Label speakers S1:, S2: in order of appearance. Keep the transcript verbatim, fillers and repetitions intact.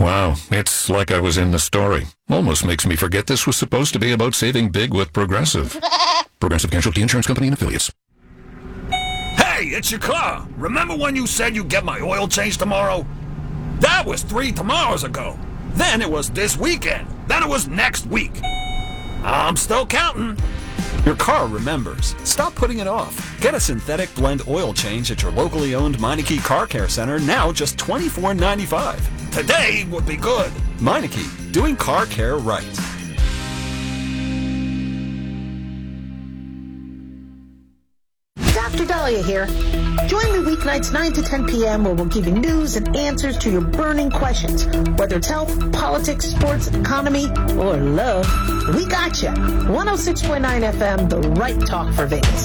S1: Wow, it's like I was in the story. Almost makes me forget this was supposed to be about saving big with Progressive. Progressive Casualty Insurance Company and Affiliates.
S2: Hey, it's your car. Remember when you said you'd get my oil change tomorrow? That was three tomorrows ago. Then it was this weekend. Then it was next week. I'm still counting.
S3: Your car remembers. Stop putting it off. Get a synthetic blend oil change at your locally owned Meineke Car Care Center, now just twenty-four ninety-five.
S2: Today would be good.
S3: Meineke, doing car care right.
S4: Doctor Dahlia here. Join me weeknights nine to ten p.m. where we'll give you news and answers to your burning questions. Whether it's health, politics, sports, economy, or love, we got you. one oh six point nine F M, the right talk for Vegas.